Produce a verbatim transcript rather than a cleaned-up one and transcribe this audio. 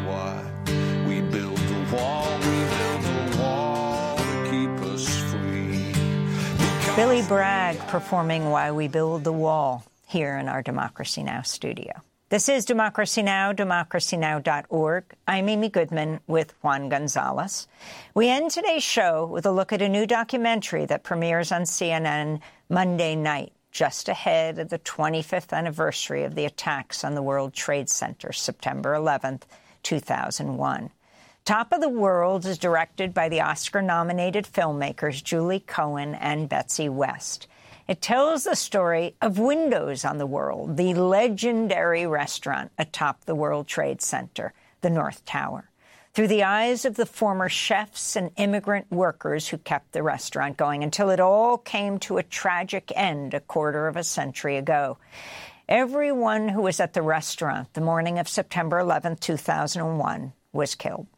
why we build the wall, we build the wall to keep us free. Because Billy Bragg performing Why We Build the Wall here in our Democracy Now! Studio. This is Democracy Now!, democracy now dot org. I'm Amy Goodman with Juan Gonzalez. We end today's show with a look at a new documentary that premieres on C N N Monday night, just ahead of the twenty-fifth anniversary of the attacks on the World Trade Center, September eleventh, two thousand one. Top of the World is directed by the Oscar-nominated filmmakers Julie Cohen and Betsy West. It tells the story of Windows on the World, the legendary restaurant atop the World Trade Center, the North Tower, through the eyes of the former chefs and immigrant workers who kept the restaurant going until it all came to a tragic end a quarter of a century ago. Everyone who was at the restaurant the morning of September eleventh, two thousand one was killed.